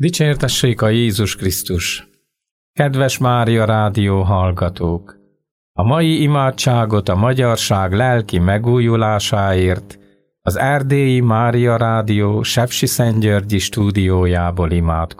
Dicsértessék a Jézus Krisztus! Kedves Mária Rádió hallgatók! A mai imádságot a magyarság lelki megújulásáért az Erdélyi Mária Rádió Sepsiszentgyörgyi stúdiójából imádkozunk.